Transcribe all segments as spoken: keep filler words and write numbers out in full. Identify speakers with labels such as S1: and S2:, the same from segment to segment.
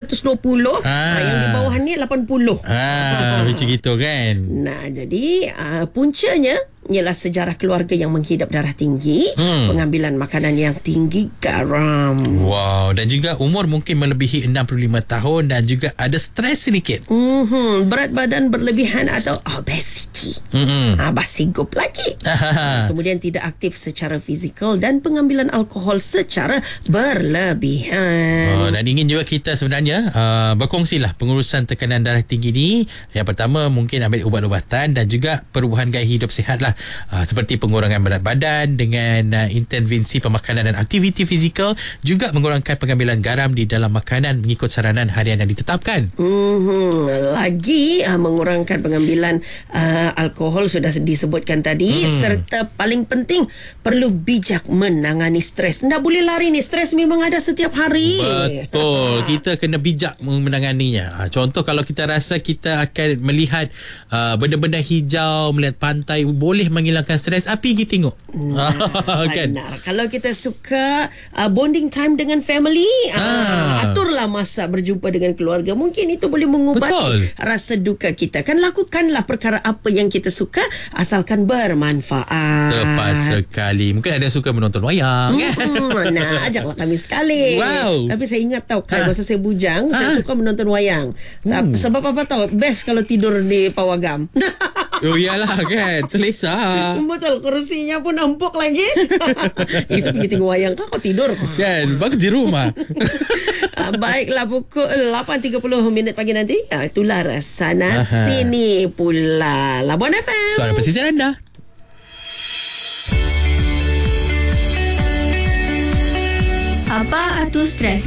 S1: seratus dua puluh,
S2: Ah.
S1: Yang di bawah ni lapan puluh.
S2: Ah, macam gitu kan.
S1: Nah, jadi uh, puncanya ialah sejarah keluarga yang menghidap darah tinggi, hmm. pengambilan makanan yang tinggi garam.
S2: Wow, dan juga umur mungkin melebihi enam puluh lima tahun dan juga ada stres sedikit.
S1: Mm-hmm. Berat badan berlebihan atau obesity.
S2: Mm-hmm.
S1: Ah, basigup lagi. Kemudian tidak aktif secara fizikal dan pengambilan alkohol secara berlebihan.
S2: Oh, dan ingin juga kita sebenarnya uh, berkongsilah pengurusan tekanan darah tinggi ni. Yang pertama mungkin ambil ubat-ubatan dan juga perubahan gaya hidup sihat lah. Uh, seperti pengurangan berat badan dengan uh, intervensi pemakanan dan aktiviti fizikal, juga mengurangkan pengambilan garam di dalam makanan mengikut saranan harian yang ditetapkan.
S1: Mm-hmm. Lagi uh, mengurangkan pengambilan uh, alkohol sudah disebutkan tadi, mm. serta paling penting perlu bijak menangani stres. Tak boleh lari ni, stres memang ada setiap hari.
S2: Betul, kita kena bijak menanganinya. Uh, contoh kalau kita rasa kita akan melihat uh, benda-benda hijau, melihat pantai boleh menghilangkan stres, api pergi tengok.
S1: Nah,
S2: kan?
S1: Benar. Kalau kita suka uh, bonding time dengan family, ah. uh, aturlah masa berjumpa dengan keluarga. Mungkin itu boleh mengubati
S2: Betul.
S1: rasa duka kita. Kan lakukanlah perkara apa yang kita suka asalkan bermanfaat.
S2: Tepat sekali. Mungkin ada yang suka menonton wayang.
S1: Hmm, nah, ajaklah kami sekali.
S2: Wow.
S1: Tapi saya ingat tahu kan,
S2: Ha.
S1: masa saya bujang,
S2: Ha.
S1: saya suka menonton wayang.
S2: Hmm.
S1: Sebab apa tahu? Best kalau tidur di pawagam.
S2: Oh iyalah kan, selesa.
S1: Betul, kursinya pun empuk lagi. Itu pergi tengok wayang, kau tidur.
S2: Kan, bagus di rumah.
S1: Ah, baiklah, pukul lapan tiga puluh minit pagi nanti. Ah, itulah sana
S2: Aha.
S1: sini pula Labuan F M.
S2: Suara pesisir anda.
S3: Apa itu stres?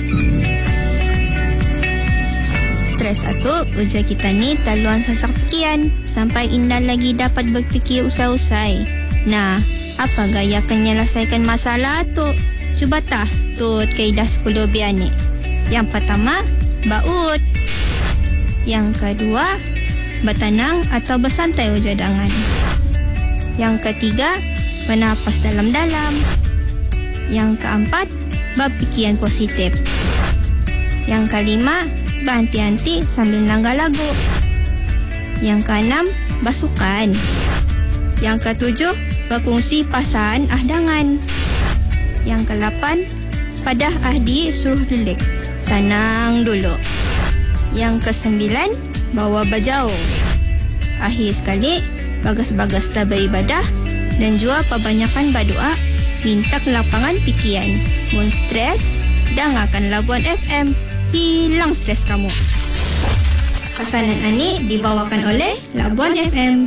S3: Stres itu ujar kita ni taluan sasak pikiran sampai indah lagi dapat berfikir usai-usai. Nah, apa gaya akan menyelesaikan masalah tu? Cuba tah tu kaidah sepuluh biar ni. Yang pertama, baut. Yang kedua, bertenang atau bersantai ujar dangan. Yang ketiga, bernapas dalam-dalam. Yang keempat, berfikiran positif. Yang kelima, berhenti-henti sambil langgar lagu. Yang keenam, bersukan. Yang ketujuh, berkongsi perasaan ahdangan. Yang kelapan, padah ahdi suruh delik. Tenang dulu. Yang kesembilan, bawa berjauh. Akhir sekali, bagas-bagas tak beribadah dan juga perbanyakan berdoa, minta kelapangan pikiran. Mun stres, dengarkan Labuan F M. Hilang stres kamu. Pesanan ini dibawakan oleh Labuan F M.